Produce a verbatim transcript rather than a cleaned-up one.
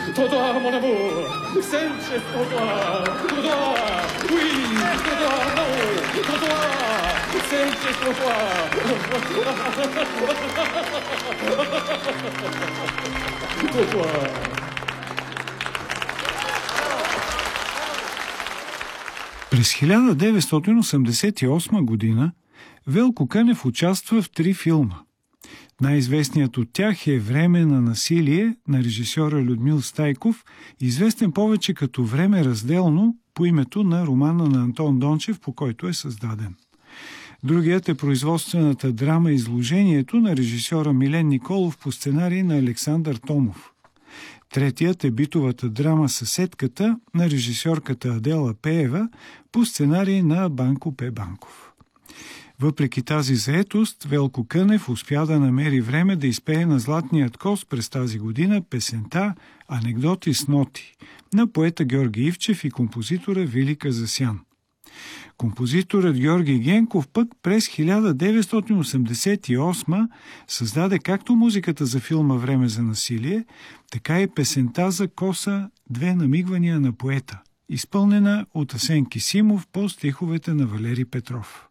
Trottoir, mon amour. Sanchez, trottoir. Trottoir. Oui, trottoir, non. Trottoir. Sanchez, trottoir. Trottoir. През хиляда деветстотин осемдесет и осма година Велко Кънев участва в три филма. Най-известният от тях е «Време на насилие» на режисьора Людмил Стайков, известен повече като «Време разделно» по името на романа на Антон Дончев, по който е създаден. Другият е производствената драма «Изложението» на режисьора Милен Николов по сценарий на Александър Томов. Третият е битовата драма «Съседката» на режисьорката Адела Пеева по сценарий на Банко П. Банков. Въпреки тази заетост, Велко Кънев успя да намери време да изпее на Златният коз през тази година песента «Анекдоти с ноти» на поета Георги Ивчев и композитора Вили Казасян. Композиторът Георги Генков пък през хиляда деветстотин осемдесет и осма създаде както музиката за филма «Време за насилие», така и песента за коса «Две намигвания на поета», изпълнена от Асен Кисимов по стиховете на Валери Петров.